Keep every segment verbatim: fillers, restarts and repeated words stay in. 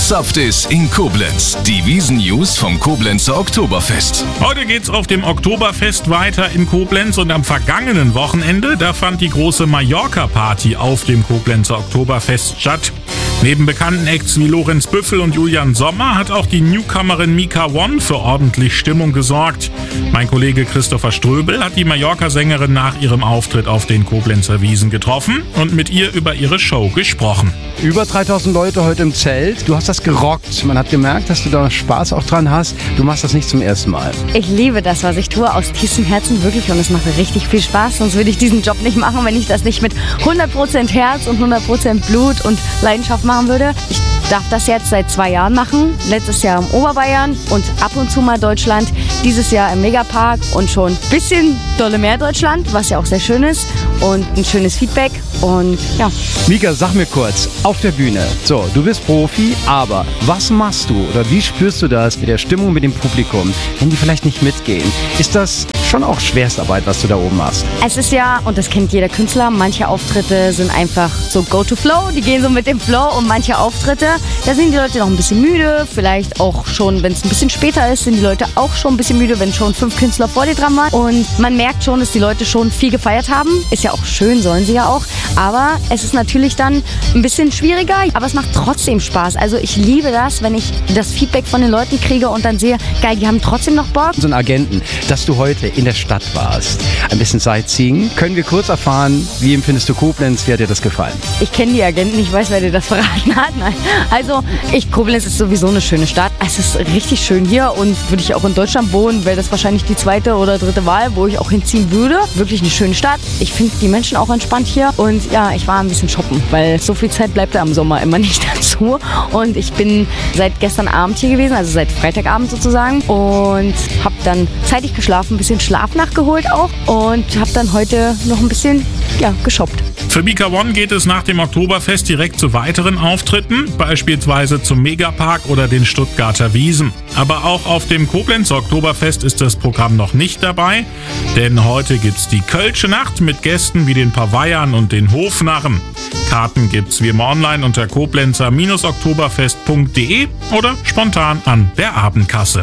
Was saft ist in Koblenz? Die Wiesn-News vom Koblenzer Oktoberfest. Heute geht's auf dem Oktoberfest weiter in Koblenz und am vergangenen Wochenende, da fand die große Mallorca-Party auf dem Koblenzer Oktoberfest statt. Neben bekannten Acts wie Lorenz Büffel und Julian Sommer hat auch die Newcomerin Mika One für ordentlich Stimmung gesorgt. Mein Kollege Christopher Ströbel hat die Mallorca-Sängerin nach ihrem Auftritt auf den Koblenzer Wiesn getroffen und mit ihr über ihre Show gesprochen. Über dreitausend Leute heute im Zelt. Du hast das gerockt. Man hat gemerkt, dass du da Spaß auch dran hast. Du machst das nicht zum ersten Mal. Ich liebe das, was ich tue, aus tiefstem Herzen wirklich, und es macht richtig viel Spaß. Sonst würde ich diesen Job nicht machen, wenn ich das nicht mit hundert Prozent Herz und hundert Prozent Blut und Leidenschaft machen würde. Ich darf das jetzt seit zwei Jahren machen. Letztes Jahr im Oberbayern und ab und zu mal Deutschland. Dieses Jahr im Megapark und schon ein bisschen dolle mehr Deutschland, was ja auch sehr schön ist. Und ein schönes Feedback. Und ja. Mika, sag mir kurz, auf der Bühne, so, du bist Profi, aber was machst du oder wie spürst du das mit der Stimmung mit dem Publikum, wenn die vielleicht nicht mitgehen? Ist das schon auch Schwerstarbeit, was du da oben machst? Es ist ja, und das kennt jeder Künstler, manche Auftritte sind einfach so go to flow, die gehen so mit dem Flow, und manche Auftritte, da sind die Leute noch ein bisschen müde, vielleicht auch schon, wenn es ein bisschen später ist, sind die Leute auch schon ein bisschen müde, wenn schon fünf Künstler vor dir dran waren, und man merkt schon, dass die Leute schon viel gefeiert haben, ist ja auch schön, sollen sie ja auch, aber es ist natürlich dann ein bisschen schwieriger, aber es macht trotzdem Spaß. Also ich liebe das, wenn ich das Feedback von den Leuten kriege und dann sehe, geil, die haben trotzdem noch Bock. So ein Agenten, dass du heute in der Stadt warst, ein bisschen Sightseeing. Können wir kurz erfahren, wie empfindest du Koblenz, wie hat dir das gefallen? Ich kenne die Agenten, ich weiß, wer dir das verraten hat. Nein. Also ich, Koblenz ist sowieso eine schöne Stadt. Es ist richtig schön hier, und würde ich auch in Deutschland wohnen, wäre das wahrscheinlich die zweite oder dritte Wahl, wo ich auch hinziehen würde. Wirklich eine schöne Stadt. Ich finde die Menschen auch entspannt hier, und ja, ich war ein bisschen shoppen, weil so viel Zeit bleibt da im Sommer immer nicht dazu. Und ich bin seit gestern Abend hier gewesen, also seit Freitagabend sozusagen, und habe dann zeitig geschlafen, ein bisschen Schlaf nachgeholt auch, und habe dann heute noch ein bisschen, ja, geshoppt. Für Mika One geht es nach dem Oktoberfest direkt zu weiteren Auftritten, beispielsweise zum Megapark oder den Stuttgarter Wiesn. Aber auch auf dem Koblenzer Oktoberfest ist das Programm noch nicht dabei, denn heute gibt's die Kölsche Nacht mit Gästen wie den Pavayern und den Hofnarren. Karten gibt's wie immer online unter koblenzer oktoberfest punkt de oder spontan an der Abendkasse.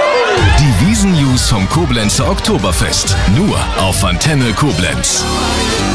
Die Wiesn-News vom Koblenzer Oktoberfest. Nur auf Antenne Koblenz.